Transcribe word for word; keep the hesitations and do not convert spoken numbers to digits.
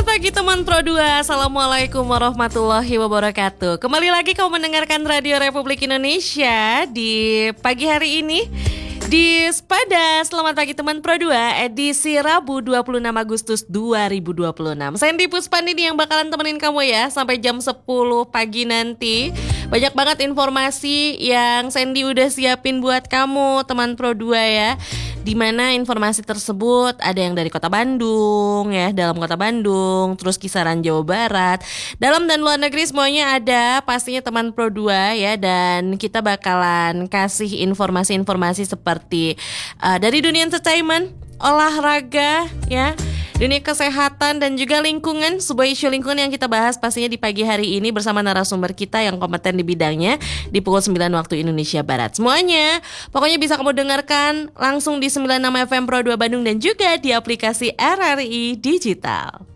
Selamat pagi teman Pro dua. Assalamualaikum warahmatullahi wabarakatuh. Kembali lagi kau mendengarkan Radio Republik Indonesia di pagi hari ini di Sepada. Selamat pagi teman Pro dua, edisi Rabu dua puluh enam Agustus dua ribu dua puluh enam. Sandy Puspandini yang bakalan temenin kamu ya sampai jam sepuluh pagi nanti. Banyak banget informasi yang Sandy udah siapin buat kamu teman Pro dua ya. Di mana informasi tersebut ada yang dari Kota Bandung ya, dalam Kota Bandung, terus kisaran Jawa Barat, dalam dan luar negeri semuanya ada pastinya teman Pro dua ya. Dan kita bakalan kasih informasi-informasi seperti uh, dari dunia entertainment, olahraga ya, dunia kesehatan dan juga lingkungan. Sebuah isu lingkungan yang kita bahas pastinya di pagi hari ini bersama narasumber kita yang kompeten di bidangnya di pukul sembilan waktu Indonesia Barat. Semuanya pokoknya bisa kamu dengarkan langsung di sembilan puluh enam F M Pro dua Bandung dan juga di aplikasi R R I Digital.